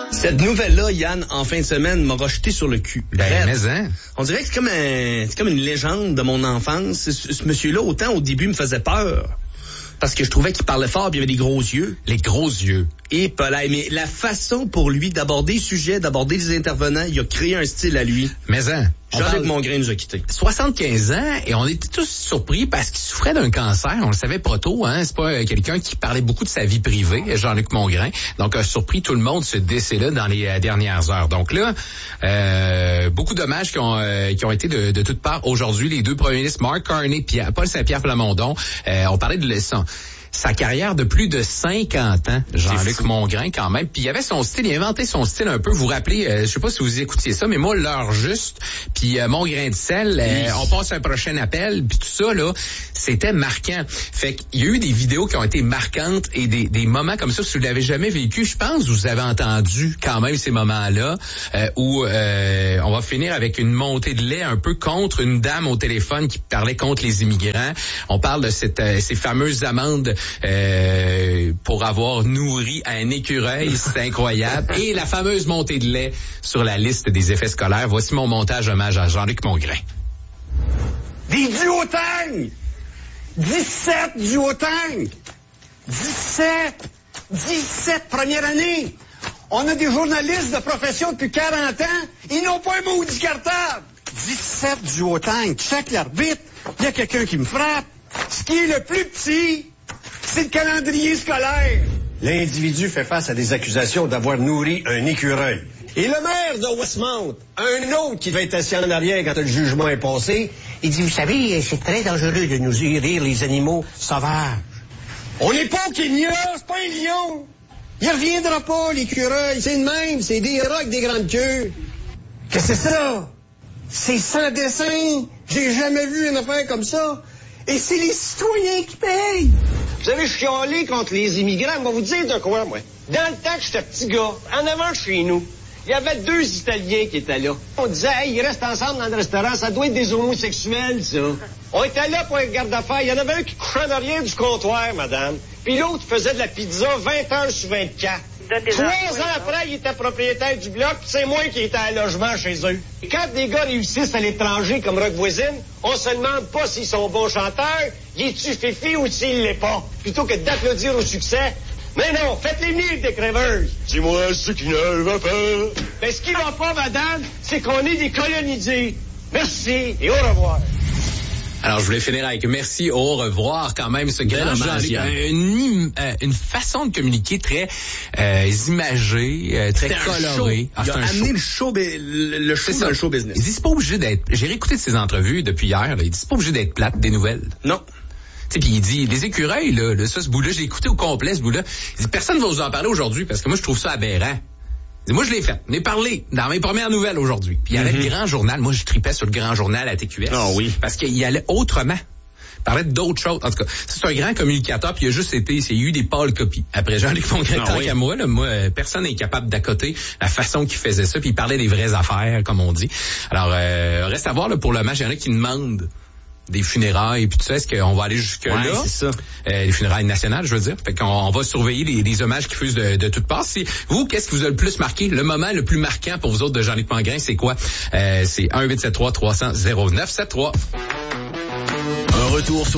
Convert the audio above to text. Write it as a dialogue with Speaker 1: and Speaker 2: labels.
Speaker 1: Cette nouvelle-là, Yann, en fin de semaine, m'a rejeté sur le cul.
Speaker 2: Ben, mais hein.
Speaker 1: On dirait que c'est comme une légende de mon enfance. Ce monsieur-là, autant au début, me faisait peur. Parce que je trouvais qu'il parlait fort, puis il avait des gros yeux.
Speaker 2: Les gros yeux.
Speaker 1: Et mais la façon pour lui d'aborder le sujet, d'aborder les intervenants, il a créé un style à lui.
Speaker 2: Mais hein.
Speaker 1: Jean-Luc Mongrain nous a quittés.
Speaker 2: 75 ans, et on était tous surpris parce qu'il souffrait d'un cancer. On le savait pas tôt, hein. C'est pas quelqu'un qui parlait beaucoup de sa vie privée, Jean-Luc Mongrain. Donc, a surpris tout le monde ce décès-là dans les dernières heures. Donc là, beaucoup d'hommages qui ont été de toutes parts aujourd'hui. Les deux premiers ministres, Mark Carney, Paul Saint-Pierre Plamondon, on parlait de sa carrière de plus de 50 ans, Jean-Luc Mongrain quand même. Puis il avait son style, il a inventé son style un peu. Vous vous rappelez, je sais pas si vous écoutiez ça, mais moi, l'heure juste, puis mon grain de sel, on passe un prochain appel, puis tout ça, là, c'était marquant. Fait qu'il y a eu des vidéos qui ont été marquantes et des moments comme ça, si vous l'avez jamais vécu, je pense que vous avez entendu quand même ces moments-là, où on va finir avec une montée de lait un peu contre une dame au téléphone qui parlait contre les immigrants. On parle de ces fameuses amendes pour avoir nourri un écureuil, c'est incroyable. Et la fameuse montée de lait sur la liste des effets scolaires. Voici mon montage hommage à Jean-Luc Mongrain.
Speaker 3: Des duotangs! 17 duotangs! 17 première année! On a des journalistes de profession depuis 40 ans, ils n'ont pas un maudit cartable! 17 duotangs, check l'arbitre, il y a quelqu'un qui me frappe. Ce qui est le plus petit, c'est le calendrier scolaire. L'individu fait face à des accusations d'avoir nourri un écureuil. Et le maire de Westmount, un autre qui va être assis en arrière quand le jugement est passé, il dit, vous savez, c'est très dangereux de nous nourrir les animaux sauvages. On n'est pas au Kenya, c'est pas un lion. Il reviendra pas, l'écureuil, c'est le même, c'est des rats avec des grandes queues. Qu'est-ce que c'est ça? C'est sans dessin. J'ai jamais vu une affaire comme ça. Et c'est les citoyens qui payent. Vous avez chialé contre les immigrants. On va vous dire de quoi, moi. Dans le temps que j'étais petit gars, en avant de chez nous, il y avait 2 Italiens qui étaient là. On disait, hey, ils restent ensemble dans le restaurant, ça doit être des homosexuels, ça. On était là pour un garde-affaires. Il y en avait un qui couchait en arrière du comptoir, madame. Puis l'autre faisait de la pizza 20 heures sur 24. 3 ans après, il était propriétaire du bloc, c'est moi qui étais à logement chez eux. Et quand des gars réussissent à l'étranger comme Rock Voisine, on se demande pas s'ils sont bons chanteurs, y est-tu fifi ou s'il l'est pas. Plutôt que d'applaudir au succès, mais non, faites-les venir des crèveuses. Dis-moi ce qui ne va pas. Ben, ce qui va pas, madame, c'est qu'on est des colonisés. Merci et au revoir.
Speaker 2: Alors, je voulais finir avec merci, au revoir, quand même, ce grand Jean-Luc. Une façon de communiquer très imagée, très colorée.
Speaker 1: Il a amené le show dans le show business.
Speaker 2: Il dit, c'est pas obligé d'être... J'ai réécouté de ses entrevues depuis hier, là, il dit, c'est pas obligé d'être plate, des nouvelles.
Speaker 1: Non.
Speaker 2: Puis il dit, les écureuils, là, ça, ce bout-là, je l'ai écouté au complet, ce bout-là. Il dit, personne va vous en parler aujourd'hui, parce que moi, je trouve ça aberrant. Moi, je l'ai fait. On est parlé dans mes premières nouvelles aujourd'hui. Puis il y avait le Grand Journal. Moi, je tripais sur le Grand Journal à TQS.
Speaker 1: Ah oui.
Speaker 2: Parce qu'il y allait autrement. Il parlait d'autres choses. En tout cas, c'est un grand communicateur. Puis il y a eu des pâles copies. Après Jean-Luc Mongrain, tant qu'à moi, personne n'est capable d'accoter la façon qu'il faisait ça. Puis il parlait des vraies affaires, comme on dit. Alors, reste à voir là, pour le match. Il y en a qui demandent des funérailles, puis tout ça, est-ce qu'on va aller jusque-là?
Speaker 1: Ouais, c'est ça.
Speaker 2: Les funérailles nationales, je veux dire. Fait qu'on va surveiller les hommages qui fusent de toutes parts. Vous, qu'est-ce qui vous a le plus marqué? Le moment le plus marquant pour vous autres de Jean-Luc Mongrain, c'est quoi? C'est 1-873-300-0973.
Speaker 4: Un retour sur